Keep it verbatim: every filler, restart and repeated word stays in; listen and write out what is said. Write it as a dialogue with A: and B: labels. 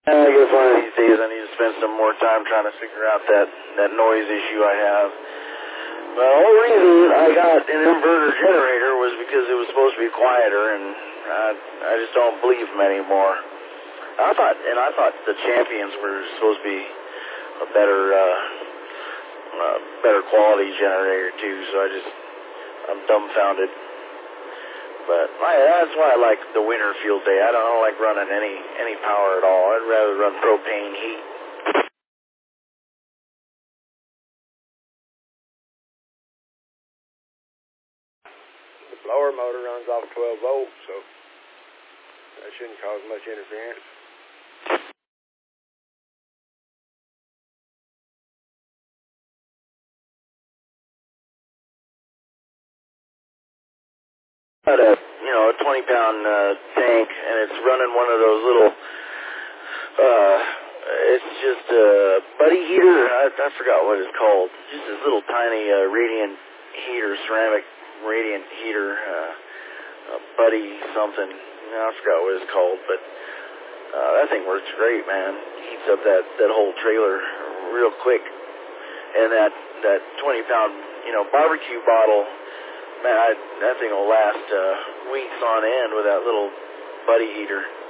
A: I guess one of these days I need to spend some more time trying to figure out that, that noise issue I have. The whole reason I got an inverter generator was because it was supposed to be quieter, and I, I just don't believe them anymore. I thought, and I thought the Champions were supposed to be a better, uh, uh, better quality generator too. So I just, I'm dumbfounded. But I, that's why I like the winter field day. I don't, I don't like running any any power at all. I'd rather run propane heat.
B: The blower motor runs off twelve volts, so that shouldn't cause much interference.
A: Got a, you know, a twenty pound uh, tank, and it's running one of those little, uh, it's just a buddy heater. I, I forgot what it's called. Just this little tiny uh, radiant heater, ceramic radiant heater, uh, uh, buddy something. I forgot what it's called, but uh, that thing works great, man. Heats up that, that whole trailer real quick. And that, that twenty pound, you know, barbecue bottle, man, I, that thing will last uh, weeks on end with that little buddy heater.